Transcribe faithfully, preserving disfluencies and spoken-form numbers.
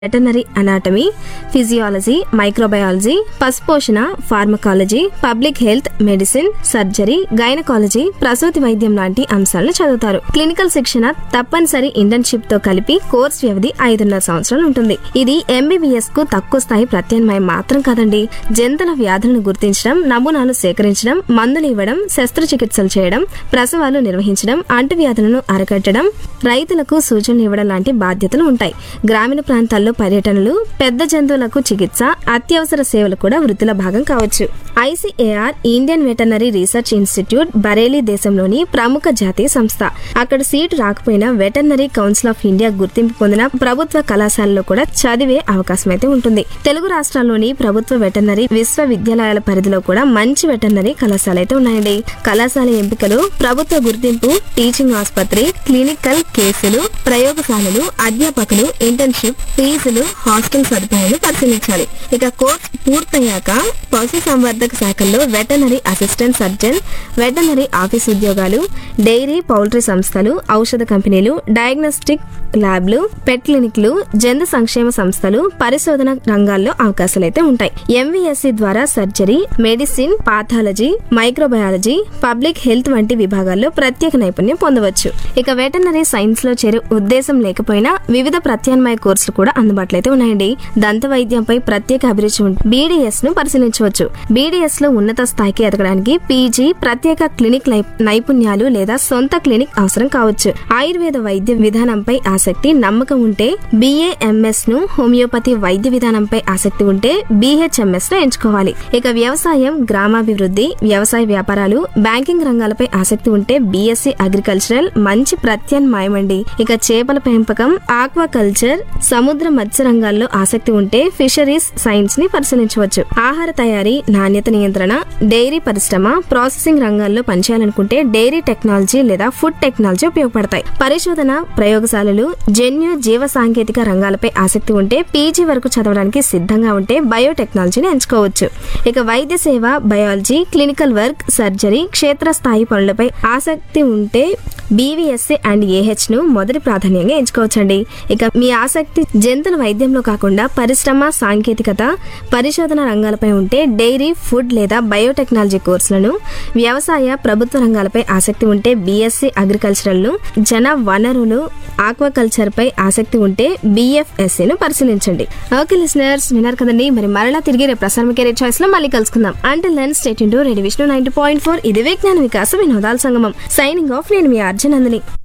Veterinary anatomy, physiology, microbiology, పశుపోషణ, pharmacology, public health, medicine, surgery, gynaecology, ప్రసూతి వైద్యం లాంటి అంశాలను చదువుతారు. క్లినికల్ శిక్షణ తప్పనిసరి ఇంటర్న్షిప్ తో కలిపి కోర్స్ వ్యవధి ఐదున్నర సంవత్సరాలు ఉంటుంది. ఇది ఎంబీబీఎస్ కు తక్కువ స్థాయి ప్రత్యామ్నాయం మాత్రం కాదండి. జంతువుల వ్యాధులను గుర్తించడం, నమూనాలు సేకరించడం, మందులు ఇవ్వడం, శస్త్రచికిత్సలు చేయడం, ప్రసవాలు నిర్వహించడం, అంటువ్యాధులను అరికట్టడం, రైతులకు సూచనలు ఇవ్వడం లాంటి బాధ్యతలు ఉంటాయి. గ్రామీణ ప్రాంతాల్లో పర్యటనలు, పెద్ద జంతువులకు చికిత్స, అత్యవసర సేవలు కూడా వృత్తిలో భాగం కావచ్చు. ICAR Indian veterinary research institute Bareilly దేశంలోని ప్రముఖ జాతీయ సంస్థ. అక్కడ సీటు రాకపోయినా వెటర్నరీ కౌన్సిల్ ఆఫ్ ఇండియా గుర్తింపు పొందిన ప్రభుత్వ కళాశాలలో కూడా చదివే అవకాశం అయితే ఉంటుంది. తెలుగు రాష్ట్రాల్లోని ప్రభుత్వ వెటర్నరీ విశ్వవిద్యాలయాల పరిధిలో కూడా మంచి వెటర్నరీ కళాశాల అయితే ఉన్నాయండి. కళాశాల ఎంపికలు ప్రభుత్వ గుర్తింపు, టీచింగ్ ఆసుపత్రి, క్లినికల్ కేసులు, ప్రయోగశాలలు, అధ్యాపకులు, ఇంటర్న్షిప్, ఫీజులు, హాస్టల్ సదుపాయాలు పరిశీలించాలి. ఇక కోర్సు పూర్తయ్యాక పశు సంవర్ధక శాఖల్లో veterinary assistant surgeon, veterinary office ఉద్యోగాలు, డైరీ పౌల్ట్రీ సంస్థలు, ఔషధ కంపెనీలు, డయాగ్నోస్టిక్ ల్యాబ్లు, పెట్ క్లినిక్లు, జంతు సంక్షేమ సంస్థలు, పరిశోధన రంగాల్లో అవకాశాలు అయితే ఉంటాయి. ఎంవీఎస్సీ ద్వారా surgery, medicine, pathology, microbiology, public health వంటి విభాగాల్లో ప్రత్యేక నైపుణ్యం పొందవచ్చు. ఇక వెటర్నరీ సైన్స్ లో చేరే ఉద్దేశం లేకపోయినా వివిధ ప్రత్యామ్నాయ కోర్సులు కూడా అందుబాటులో అయితే ఉన్నాయండి. దంత వైద్యంపై ప్రత్యేక అభిరుచి ఉంటే బీడీఎస్ ను పరిశీలించవచ్చు. బీడీఎస్ లో ఉన్నత స్థాయికి ఎదగడానికి పీజీ, ప్రత్యేక క్లినిక్ నైపుణ్యాలు లేదా సొంత క్లినిక్ అవసరం కావచ్చు. ఆయుర్వేద వైద్య విధానంపై ఆసక్తి, నమ్మకం ఉంటే బీఏఎంఎస్ ను, హోమియోపతి వైద్య విధానంపై ఆసక్తి ఉంటే బీహెచ్ఎంఎస్ ను ఎంచుకోవాలి. ఇక వ్యవసాయం, గ్రామాభివృద్ధి, వ్యవసాయ వ్యాపారాలు, బ్యాంకింగ్ రంగాలపై ఆసక్తి ఉంటే బీఎస్సీ అగ్రికల్చరల్ మంచి ప్రత్యామ్నాయం అండి. ఇక చేపల పెంపకం, ఆక్వాకల్చర్, సముద్ర మత్స్య రంగాల్లో ఆసక్తి ఉంటే ఫిషరీస్ సైన్స్ ని పరిశీలించవచ్చు. ఆహార తయారీ, నాణ్యత నియంత్రణ, డైరీ పరిశ్రమ, ప్రాసెసింగ్ రంగాల్లో పనిచేయాలనుకుంటే డైరీ టెక్నాలజీ లేదా ఫుడ్ టెక్నాలజీ ఉపయోగపడతాయి. పరిశోధన, ప్రయోగశాలలు, జన్యు, జీవ సాంకేతిక రంగాలపై ఆసక్తి ఉంటే పీజీ వరకు చదవడానికి సిద్ధంగా ఉంటే బయోటెక్నాలజీని ఎంచుకోవచ్చు. ఇక వైద్య సేవ, బయాలజీ, క్లినికల్ వర్క్, సర్జరీ, క్షేత్రస్థాయి పనులపై ఆసక్తి ఉంటే బీవీఎస్సీ అండ్ ఏహెచ్ ను మొదటి ప్రాధాన్యంగా ఎంచుకోవచ్చండి. ఇక మీ ఆసక్తి జంతువుల వైద్యంలో కాకుండా పరిశ్రమ, సాంకేతికత, పరిశోధన రంగాలపై ఉంటే డైరీ, ఫుడ్ లేదా బయోటెక్నాలజీ కోర్సులను, వ్యవసాయ, ప్రభుత్వ రంగాలపై ఆసక్తి ఉంటే బీఎస్సీ అగ్రికల్చరల్ ను, జన వనరులు, ఆక్వాకల్చర్ పై ఆసక్తి ఉంటే బీఎఫ్ఎస్సీ ను పరిశీలించండి. ఓకే లిసనర్స్, విన్నారు కదండి. మరి మరలా తిరిగి రేపు ప్రసారం కెరీర్ చాయిస్ లో మళ్ళీ కలుసుకుందాం. Until then stay tuned to radio Vishnu ninety point four. ఇది విజ్ఞాన వికాస వినోదాల సంగమం. Signing off. నేను మీ అర్జునందిని.